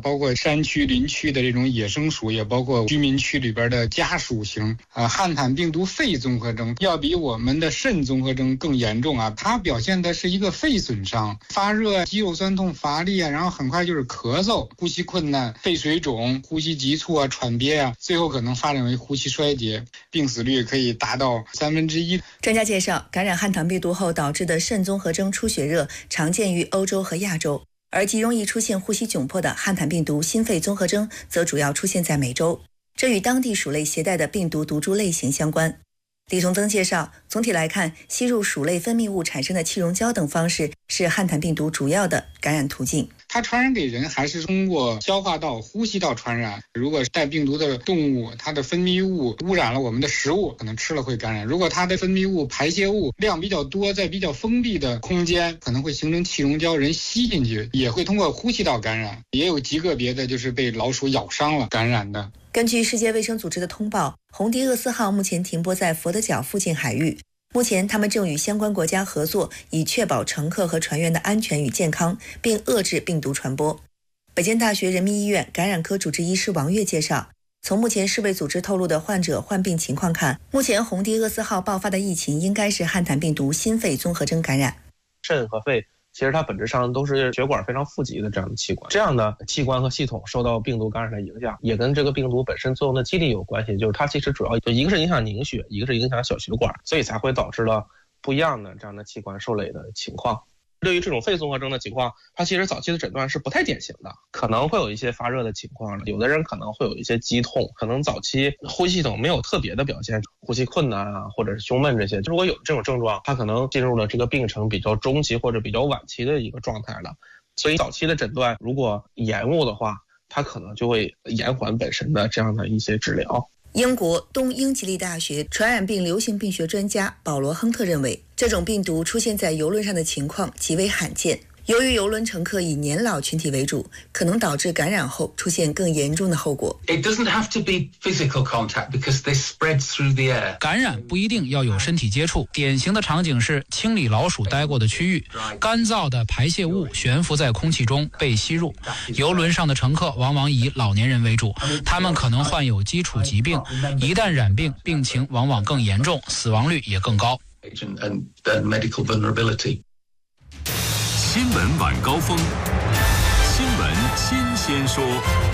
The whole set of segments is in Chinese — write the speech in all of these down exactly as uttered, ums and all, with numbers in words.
包括山区、林区的这种野生属，也包括居民区里边的家属型啊。汉坦病毒肺综合征要比我们的肾综合征更严重啊，它表现的是一个肺损伤、发热、肌肉酸痛、乏力啊，然后很快就是咳嗽、呼吸困难、肺水肿、呼吸急促啊、喘憋啊，最后可能发展为呼吸衰竭，病死率可以达到三分之一。 专家介绍，感染汉坦病毒后导致的肾综合征出血热常见于欧洲和亚洲，而极容易出现呼吸窘迫的汉坦病毒心肺综合征则主要出现在美洲，这与当地鼠类携带的病毒毒株类型相关。李从增介绍，总体来看，吸入鼠类分泌物产生的气溶胶等方式是汉坦病毒主要的感染途径。 它传染给人还是通过消化道、呼吸道传染。如果带病毒的动物，它的分泌物污染了我们的食物，可能吃了会感染。如果它的分泌物、排泄物量比较多，在比较封闭的空间，可能会形成气溶胶，人吸进去也会通过呼吸道感染。也有极个别的就是被老鼠咬伤了感染的。 根据世界卫生组织的通报，红迪厄斯号目前停泊在佛得角附近海域。目前，他们正与相关国家合作，以确保乘客和船员的安全与健康，并遏制病毒传播。北京大学人民医院感染科主治医师王悦介绍，从目前世卫组织透露的患者患病情况看，目前红迪厄斯号爆发的疫情应该是汉坦病毒心肺综合征感染。 肾和肺其实它本质上都是血管非常富集的这样的器官，这样的器官和系统受到病毒感染的影响，也跟这个病毒本身作用的机理有关系。就是它其实主要就一个是影响凝血，一个是影响小血管，所以才会导致了不一样的这样的器官受累的情况。对于这种肺综合征的情况，它其实早期的诊断是不太典型的，可能会有一些发热的情况，有的人可能会有一些肌痛，可能早期呼吸系统没有特别的表现，呼吸困难啊，或者是胸闷这些。如果有这种症状，它可能进入了这个病程比较中期或者比较晚期的一个状态了。所以早期的诊断如果延误的话，它可能就会延缓本身的这样的一些治疗。 英国东英吉利大学传染病流行病学专家保罗·亨特认为，这种病毒出现在邮轮上的情况极为罕见。由于邮轮乘客以年老群体为主，可能导致感染后出现更严重的后果。 It doesn't have to be physical contact because they spread through the air. 感染不一定要有身体接触，典型的场景是清理老鼠待过的区域，干燥的排泄物悬浮在空气中被吸入。邮轮上的乘客往往以老年人为主，他们可能患有基础疾病，一旦染病，病情往往更严重，死亡率也更高。 And the medical vulnerability. 新闻晚高峰，新闻新鲜说。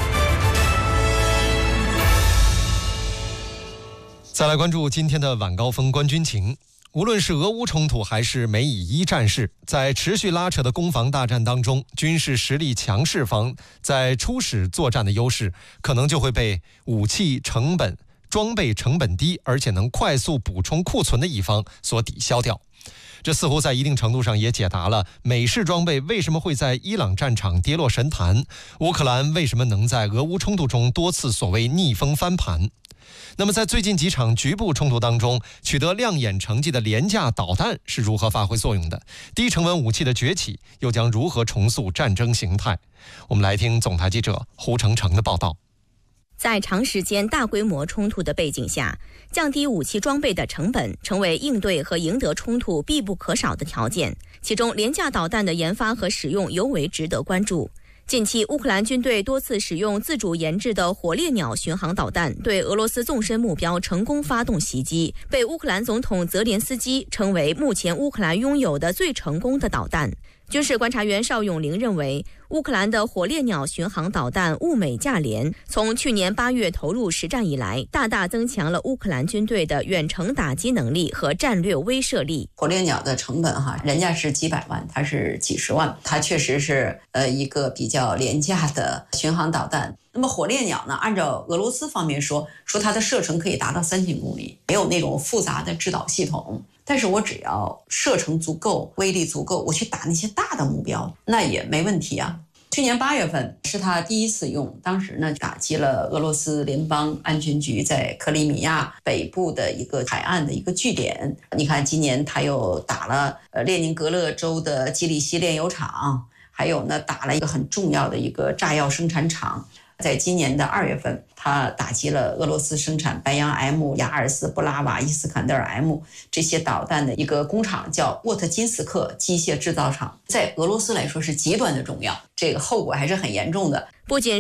再来关注今天的晚高峰观军情。无论是俄乌冲突还是美以伊战事，在持续拉扯的攻防大战当中，军事实力强势方在初始作战的优势，可能就会被武器成本、装备成本低，而且能快速补充库存的一方所抵消掉。这似乎在一定程度上也解答了美式装备为什么会在伊朗战场跌落神坛，乌克兰为什么能在俄乌冲突中多次所谓逆风翻盘。那么在最近几场局部冲突当中，取得亮眼成绩的廉价导弹是如何发挥作用的？低成本武器的崛起又将如何重塑战争形态？我们来听总台记者胡成成的报道。 在长时间大规模冲突的背景下，降低武器装备的成本成为应对和赢得冲突必不可少的条件。其中，廉价导弹的研发和使用尤为值得关注。近期，乌克兰军队多次使用自主研制的火烈鸟巡航导弹对俄罗斯纵深目标成功发动袭击，被乌克兰总统泽连斯基称为目前乌克兰拥有的最成功的导弹。军事观察员邵永玲认为，乌克兰的火烈鸟巡航导弹物美价廉，从去年八月投入实战以来，大大增强了乌克兰军队的远程打击能力和战略威慑力。 火烈鸟的成本哈，人家是几百万，它是几十万，它确实是呃一个比较廉价的巡航导弹。那么火烈鸟呢，按照俄罗斯方面说，说它的射程可以达到三千公里，没有那种复杂的制导系统。但是我只要射程足够，威力足够，我去打那些大的目标，那也没问题啊。去年八月份是他第一次用，当时呢打击了俄罗斯联邦安全局在克里米亚北部的一个海岸的一个据点。你看今年他又打了呃列宁格勒州的基里希炼油厂，还有呢打了一个很重要的一个炸药生产厂。在今年的二月份，他打击了俄罗斯生产白杨 M、雅尔斯、布拉瓦、伊斯坎德尔 M 这些导弹的一个工厂，叫沃特金斯克机械制造厂，在俄罗斯来说是极端的重要，这个后果还是很严重的。 不仅